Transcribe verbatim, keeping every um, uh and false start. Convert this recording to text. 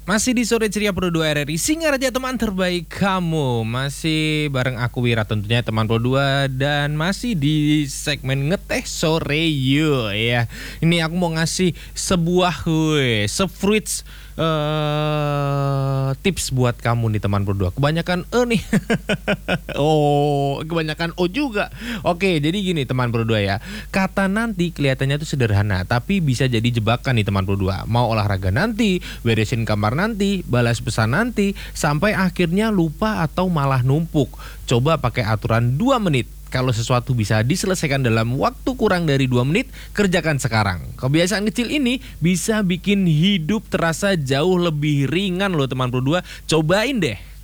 Masih di Sore Ceria Pro dua R R I Singaraja, teman terbaik kamu. Masih bareng aku Wira tentunya, teman Pro dua. Dan masih di segmen Ngeteh Sore Yuk ya. Ini aku mau ngasih sebuah we, se-fruits uh, tips buat kamu nih teman Pro dua. Kebanyakan E nih. Oh, kebanyakan O juga. Oke, jadi gini teman Pro dua ya. Kata nanti kelihatannya tuh sederhana, tapi bisa jadi jebakan nih teman Pro dua. Mau olahraga nanti, beresin kamar nanti, balas pesan nanti, sampai akhirnya lupa atau malah numpuk. Coba pakai aturan dua menit. Kalau sesuatu bisa diselesaikan dalam waktu kurang dari dua menit, kerjakan sekarang. Kebiasaan kecil ini bisa bikin hidup terasa jauh lebih ringan loh teman Pro dua. Cobain deh.